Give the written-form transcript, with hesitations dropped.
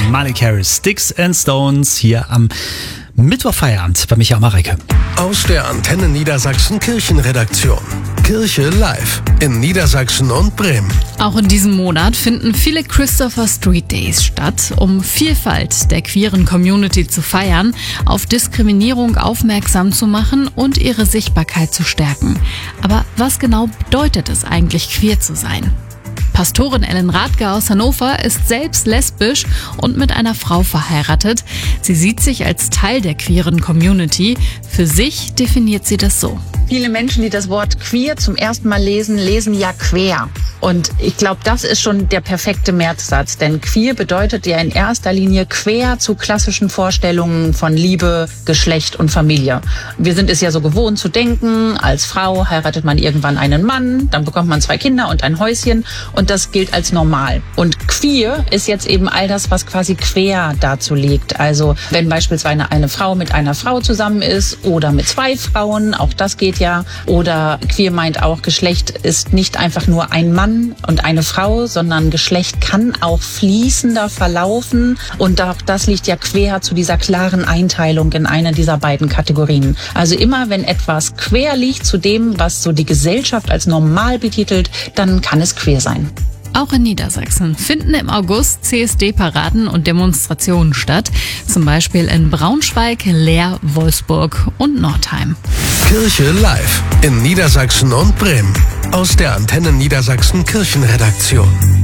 Miley Cyrus, Sticks and Stones hier am Mittwochfeierabend bei Michael Marek. Aus der Antenne Niedersachsen Kirchenredaktion. Kirche live in Niedersachsen und Bremen. Auch in diesem Monat finden viele Christopher Street Days statt, um Vielfalt der queeren Community zu feiern, auf Diskriminierung aufmerksam zu machen und ihre Sichtbarkeit zu stärken. Aber was genau bedeutet es eigentlich, queer zu sein? Pastorin Ellen Radke aus Hannover ist selbst lesbisch und mit einer Frau verheiratet. Sie sieht sich als Teil der queeren Community. Für sich definiert sie das so. Viele Menschen, die das Wort queer zum ersten Mal lesen, lesen ja quer. Und ich glaube, das ist schon der perfekte Merksatz. Denn queer bedeutet ja in erster Linie quer zu klassischen Vorstellungen von Liebe, Geschlecht und Familie. Wir sind es ja so gewohnt zu denken, als Frau heiratet man irgendwann einen Mann, dann bekommt man 2 Kinder und ein Häuschen und das gilt als normal. Und queer ist jetzt eben all das, was quasi quer dazu liegt. Also wenn beispielsweise eine Frau mit einer Frau zusammen ist oder mit 2 Frauen, auch das geht ja. Oder queer meint auch, Geschlecht ist nicht einfach nur ein Mann und eine Frau, sondern Geschlecht kann auch fließender verlaufen. Und auch das liegt ja quer zu dieser klaren Einteilung in eine dieser beiden Kategorien. Also immer, wenn etwas quer liegt zu dem, was so die Gesellschaft als normal betitelt, dann kann es queer sein. Auch in Niedersachsen finden im August CSD-Paraden und Demonstrationen statt, zum Beispiel in Braunschweig, Leer, Wolfsburg und Nordheim. Kirche live in Niedersachsen und Bremen. Aus der Antenne Niedersachsen Kirchenredaktion.